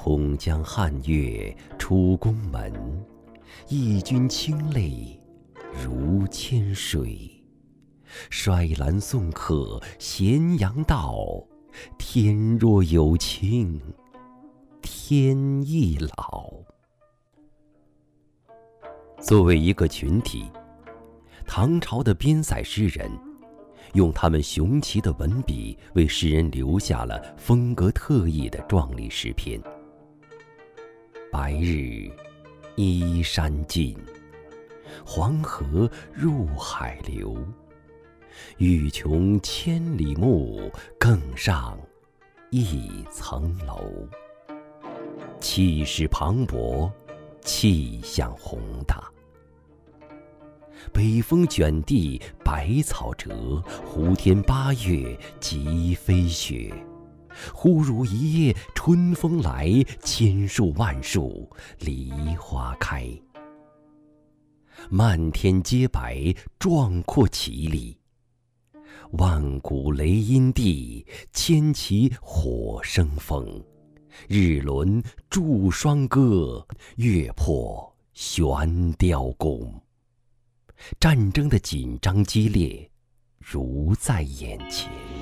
统将汉乐出宫门，义军清泪如千水。衰兰送客咸阳道，天若有情天亦老。作为一个群体，唐朝的边塞诗人用他们雄奇的文笔为世人留下了风格特异的壮丽诗篇。白日依山尽，黄河入海流。欲穷千里目，更上一层楼。气势磅礴，气象宏大。北风卷地百草折，胡天八月即飞雪。忽如一夜春风来，千树万树梨花开。漫天皆白，壮阔绮丽。万古雷音地，千骑火生风。日轮祝双歌，月破悬雕弓。战争的紧张激烈如在眼前。